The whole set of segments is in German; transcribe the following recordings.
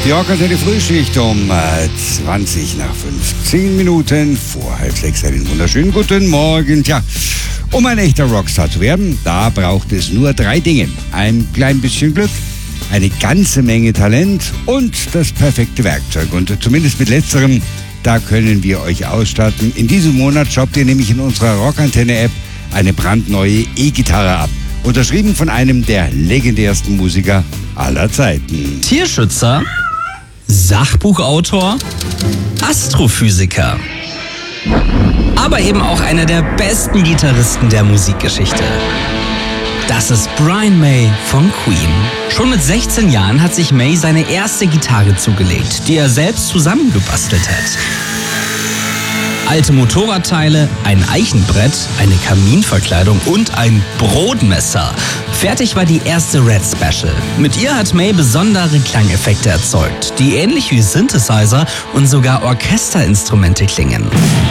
Die Rockantenne Frühschicht um 20 nach 15 Minuten vor 5:30. Einen wunderschönen guten Morgen. Tja, um ein echter Rockstar zu werden, da braucht es nur 3 Dinge. Ein klein bisschen Glück, eine ganze Menge Talent und das perfekte Werkzeug. Und zumindest mit letzterem, da können wir euch ausstatten. In diesem Monat shoppt ihr nämlich in unserer Rockantenne-App eine brandneue E-Gitarre ab. Unterschrieben von einem der legendärsten Musiker aller Zeiten. Tierschützer, Sachbuchautor, Astrophysiker, aber eben auch einer der besten Gitarristen der Musikgeschichte. Das ist Brian May von Queen. Schon mit 16 Jahren hat sich May seine erste Gitarre zugelegt, die er selbst zusammengebastelt hat. Alte Motorradteile, ein Eichenbrett, eine Kaminverkleidung und ein Brotmesser. Fertig war die erste Red Special. Mit ihr hat May besondere Klangeffekte erzeugt, die ähnlich wie Synthesizer und sogar Orchesterinstrumente klingen.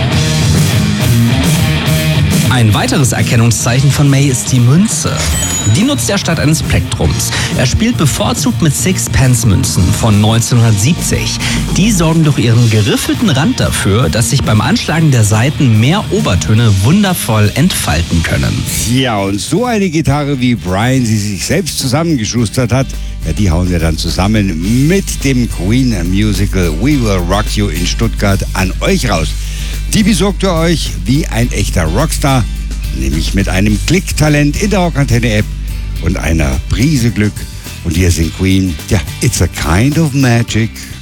Ein weiteres Erkennungszeichen von May ist die Münze. Die nutzt er statt eines Plektrums. Er spielt bevorzugt mit Sixpence-Münzen von 1970. Die sorgen durch ihren geriffelten Rand dafür, dass sich beim Anschlagen der Saiten mehr Obertöne wundervoll entfalten können. Ja, und so eine Gitarre, wie Brian sie sich selbst zusammengeschustert hat, ja, die hauen wir dann zusammen mit dem Queen Musical We Will Rock You in Stuttgart an euch raus. Die besorgt ihr euch wie ein echter Rockstar, nämlich mit einem Klicktalent in der Rockantenne-App und einer Prise Glück. Und hier sind Queen, ja, It's a Kind of Magic.